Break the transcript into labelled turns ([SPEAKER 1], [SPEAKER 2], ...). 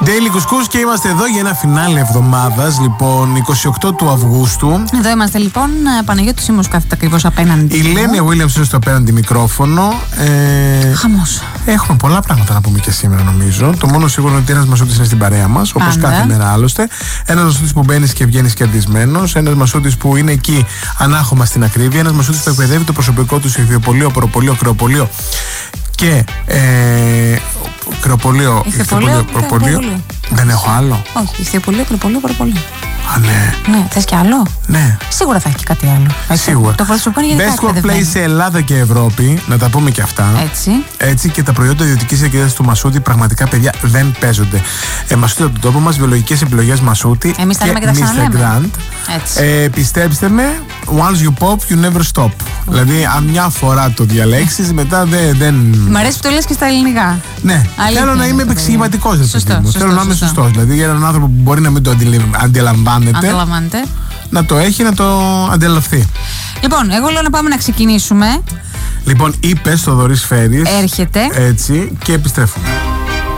[SPEAKER 1] Daily Couscous και είμαστε εδώ για ένα φινάλι εβδομάδας, λοιπόν, 28 του Αυγούστου.
[SPEAKER 2] Εδώ είμαστε λοιπόν. Παναγιώτης Σίμος κάθεται ακριβώς απέναντι.
[SPEAKER 1] Η Λένια Williams είναι στο απέναντι μικρόφωνο.
[SPEAKER 2] Χαμός.
[SPEAKER 1] Έχουμε πολλά πράγματα να πούμε και σήμερα, νομίζω. Το μόνο σίγουρο είναι ότι ένας Μασούτης είναι στην παρέα μας, όπως κάθε μέρα άλλωστε. Ένας Μασούτης που μπαίνει και βγαίνει κερδισμένος. Ένας Μασούτης που είναι εκεί ανάχωμα στην ακρίβεια. Ένας Μασούτης που εκπαιδεύει το προσωπικό του σε ιδεοπολείο, προπολείο, κρεοπολείο και κρεοπολείο, προπολείο. Δεν έχω άλλο.
[SPEAKER 2] Όχι, ηθιοπολείο, κρεοπολείο, προπολείο.
[SPEAKER 1] Α, ναι.
[SPEAKER 2] Ναι, θες κι άλλο?
[SPEAKER 1] Ναι.
[SPEAKER 2] Σίγουρα θα έχει και κάτι άλλο.
[SPEAKER 1] Σίγουρα.
[SPEAKER 2] Το προσωπικό είναι
[SPEAKER 1] Best Workplace σε Ελλάδα και Ευρώπη, να τα πούμε και αυτά. Έτσι, και τα προϊόντα ιδιωτικής εγκύτητας του Μασούτη, πραγματικά παιδιά δεν παίζονται. Μασούτη από τον τόπο μας, βιολογικές επιλογές Μασούτη.
[SPEAKER 2] Εμείς τα λέμε και τα ξαναλέμε.
[SPEAKER 1] Πιστέψτε με, once you pop, you never stop. Δηλαδή, αν μια φορά το διαλέξεις, μετά δεν.
[SPEAKER 2] Μ' αρέσει που το λες και στα ελληνικά.
[SPEAKER 1] Ναι, θέλω να είμαι επεξηγηματικός. Θέλω να είμαι σωστός. Δηλαδή, για έναν άνθρωπο που μπορεί να μην το αντιλαμβάνεται, να το έχει, να το αντιληφθεί.
[SPEAKER 2] Λοιπόν, εγώ λέω να πάμε να ξεκινήσουμε.
[SPEAKER 1] Λοιπόν, είπες, Θοδωρής Φέρης.
[SPEAKER 2] Έρχεται.
[SPEAKER 1] Έτσι, και επιστρέφουμε.